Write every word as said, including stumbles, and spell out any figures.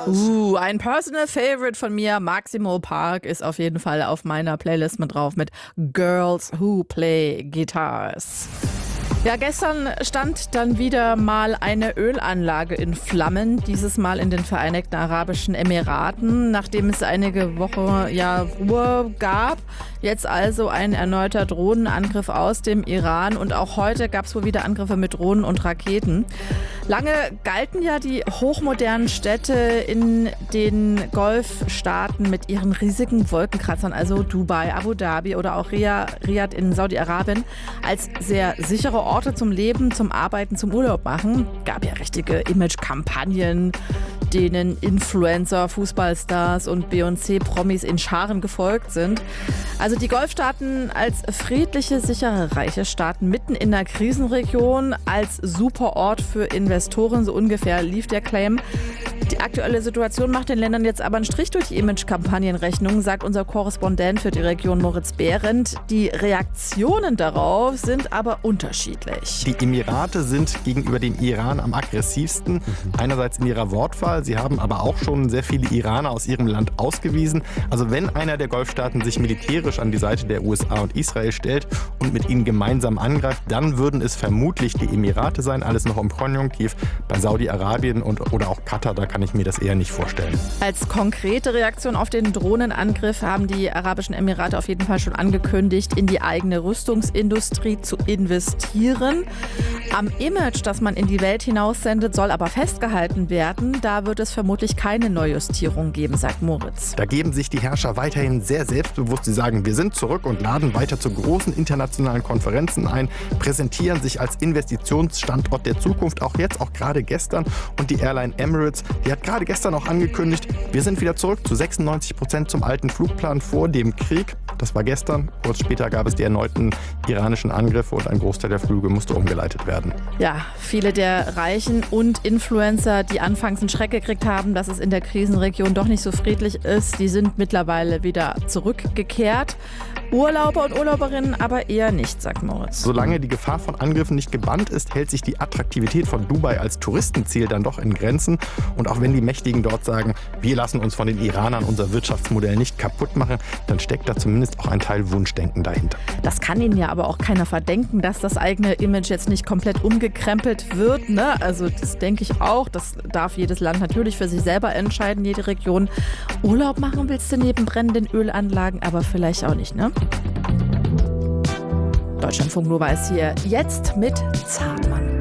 Uh, ein Personal Favorite von mir, Maximo Park, ist auf jeden Fall auf meiner Playlist mit drauf mit Girls Who Play Guitars. Ja, gestern stand dann wieder mal eine Ölanlage in Flammen, dieses Mal in den Vereinigten Arabischen Emiraten, nachdem es einige Wochen ja Ruhe gab. Jetzt also ein erneuter Drohnenangriff aus dem Iran und auch heute gab es wohl wieder Angriffe mit Drohnen und Raketen. Lange galten ja die hochmodernen Städte in den Golfstaaten mit ihren riesigen Wolkenkratzern, also Dubai, Abu Dhabi oder auch Riyadh in Saudi-Arabien, als sehr sichere Orte zum Leben, zum Arbeiten, zum Urlaub machen. Gab ja richtige Image-Kampagnen, denen Influencer, Fußballstars und Beyoncé-Promis in Scharen gefolgt sind. Also die Golfstaaten als friedliche, sichere, reiche Staaten mitten in einer Krisenregion, als super Ort für Investoren, so ungefähr lief der Claim. Die aktuelle Situation macht den Ländern jetzt aber einen Strich durch die Image-Kampagnenrechnung, sagt unser Korrespondent für die Region Moritz Behrendt. Die Reaktionen darauf sind aber unterschiedlich. Die Emirate sind gegenüber dem Iran am aggressivsten. Einerseits in ihrer Wortwahl, sie haben aber auch schon sehr viele Iraner aus ihrem Land ausgewiesen. Also wenn einer der Golfstaaten sich militärisch an die Seite der U S A und Israel stellt und mit ihnen gemeinsam angreift, dann würden es vermutlich die Emirate sein. Alles noch im Konjunktiv. Bei Saudi-Arabien und oder auch Katar, da kann ich mir das eher nicht vorstellen. Als konkrete Reaktion auf den Drohnenangriff haben die Arabischen Emirate auf jeden Fall schon angekündigt, in die eigene Rüstungsindustrie zu investieren. Am Image, das man in die Welt hinaussendet, soll aber festgehalten werden. Da wird es vermutlich keine Neujustierung geben, sagt Moritz. Da geben sich die Herrscher weiterhin sehr selbstbewusst. Sie sagen, wir sind zurück und laden weiter zu großen internationalen Konferenzen ein, präsentieren sich als Investitionsstandort der Zukunft, auch jetzt, auch gerade gestern. Und die Airline Emirates, die hat gerade gestern auch angekündigt, wir sind wieder zurück zu sechsundneunzig Prozent zum alten Flugplan vor dem Krieg. Das war gestern. Kurz später gab es die erneuten iranischen Angriffe und ein Großteil der Flüge musste umgeleitet werden. Ja, viele der Reichen und Influencer, die anfangs einen Schreck gekriegt haben, dass es in der Krisenregion doch nicht so friedlich ist, die sind mittlerweile wieder zurückgekehrt. Urlauber und Urlauberinnen aber eher nicht, sagt Moritz. Solange die Gefahr von Angriffen nicht gebannt ist, hält sich die Attraktivität von Dubai als Touristenziel dann doch in Grenzen. Und auch wenn die Mächtigen dort sagen, wir lassen uns von den Iranern unser Wirtschaftsmodell nicht kaputt machen, dann steckt da zumindest auch ein Teil Wunschdenken dahinter. Das kann ihnen ja aber auch keiner verdenken, dass das eigene Image jetzt nicht komplett umgekrempelt wird. Ne? Also das denke ich auch. Das darf jedes Land natürlich für sich selber entscheiden, jede Region. Urlaub machen willst du neben brennenden Ölanlagen, aber vielleicht auch nicht, ne? Deutschlandfunk Nova ist hier jetzt mit Zartmann.